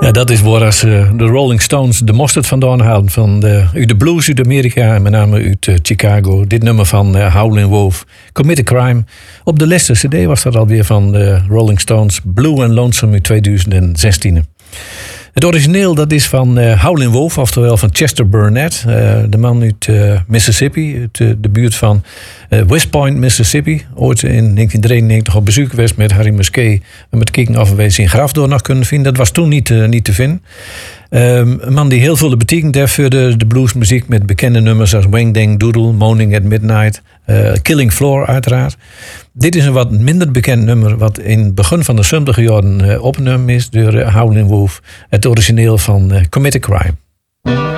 Ja, dat is waar als de Rolling Stones de mosterd vandaan halen. Uit de blues uit Amerika en met name uit Chicago. Dit nummer van Howlin' Wolf, Commit a Crime. Op de laatste cd was dat alweer van de Rolling Stones, Blue and Lonesome uit 2016. Het origineel dat is van Howlin' Wolf, oftewel van Chester Burnett. De man uit Mississippi, uit de buurt van West Point, Mississippi. Ooit in 1993 op bezoek geweest met Harry Musquet. En met kijken of we zijn graf door nog kunnen vinden. Dat was toen niet te vinden. Een man die heel veel betekend heeft voor de bluesmuziek. Met bekende nummers als Wang Dang Doodle, Moaning at Midnight. Killing Floor uiteraard. Dit is een wat minder bekend nummer. Wat in het begin van de 70 jaren opgenomen is door Howlin' Wolf. Het origineel van Commit a Crime.